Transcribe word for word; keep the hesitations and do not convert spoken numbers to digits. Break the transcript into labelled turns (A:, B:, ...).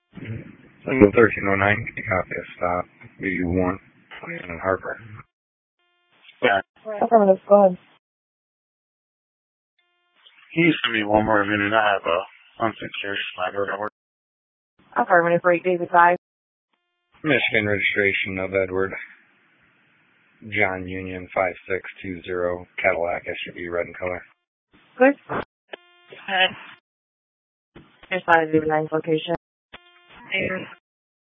A: Single thirteen oh nine, can you copy a stop? B U one, and Harper. Yeah.
B: Affirmative, go ahead.
A: Can you send me one more minute? I have a unsecured slider at work.
B: Affirmative for eight David five.
A: Michigan registration of Edward John Union five six two zero Cadillac S U V red in color.
B: Good. Here's five David nine's location. Here.